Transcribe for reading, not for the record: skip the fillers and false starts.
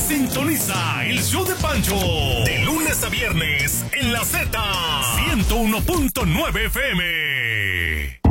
Sintoniza el show de Pancho de lunes a viernes en la Z 101.9 FM.